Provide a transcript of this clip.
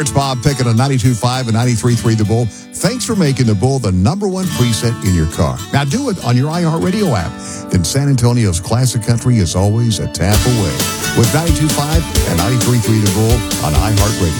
there, it's Bob Pickett on 92.5 and 93.3 The Bull. Thanks for making The Bull the number one preset in your car. Now do it on your iHeartRadio app. Then San Antonio's classic country is always a tap away. With 92.5 and 93.3 The Bull on iHeartRadio.